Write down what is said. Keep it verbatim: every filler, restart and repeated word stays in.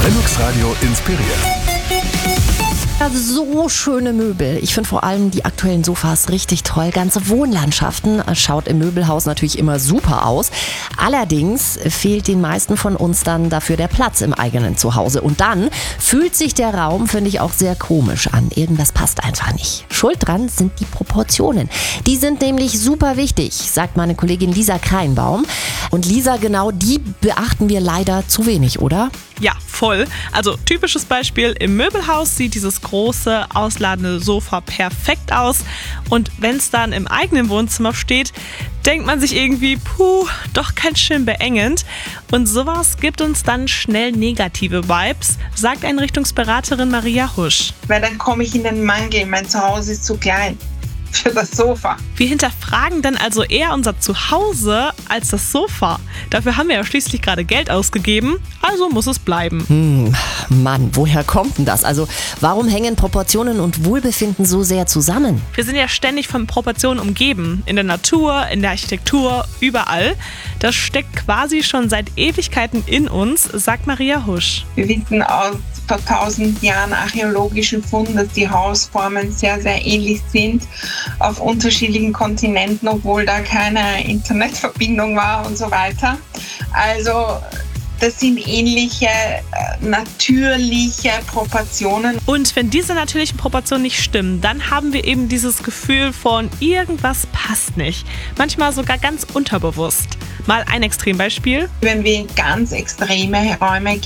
Linux Radio inspiriert. Ja, so schöne Möbel. Ich finde vor allem die aktuellen Sofas richtig toll. Ganze Wohnlandschaften. Schaut im Möbelhaus natürlich immer super aus. Allerdings fehlt den meisten von uns dann dafür der Platz im eigenen Zuhause. Und dann fühlt sich der Raum, finde ich, auch sehr komisch an. Irgendwas passt einfach nicht. Schuld dran sind die Proportionen. Die sind nämlich super wichtig, sagt meine Kollegin Lisa Kreinbaum. Und Lisa, genau die beachten wir leider zu wenig, oder? Ja, voll. Also typisches Beispiel, im Möbelhaus sieht dieses große, ausladende Sofa perfekt aus. Und wenn es dann im eigenen Wohnzimmer steht, denkt man sich irgendwie, puh, doch ganz schön beengend. Und sowas gibt uns dann schnell negative Vibes, sagt Einrichtungsberaterin Maria Husch. Weil dann komme ich in den Mangel, mein Zuhause ist zu klein für das Sofa. Wir hinterfragen dann also eher unser Zuhause als das Sofa. Dafür haben wir ja schließlich gerade Geld ausgegeben, also muss es bleiben. Hm, Mann, woher kommt denn das? Also warum hängen Proportionen und Wohlbefinden so sehr zusammen? Wir sind ja ständig von Proportionen umgeben. In der Natur, in der Architektur, überall. Das steckt quasi schon seit Ewigkeiten in uns, sagt Maria Husch. Wir wissen aus vor tausend Jahren archäologischen Funden, dass die Hausformen sehr, sehr ähnlich sind auf unterschiedlichen Kontinenten, obwohl da keine Internetverbindung war und so weiter. Also das sind ähnliche, natürliche Proportionen. Und wenn diese natürlichen Proportionen nicht stimmen, dann haben wir eben dieses Gefühl von irgendwas passt nicht. Manchmal sogar ganz unterbewusst. Mal ein Extrembeispiel. Wenn wir in ganz extreme Räume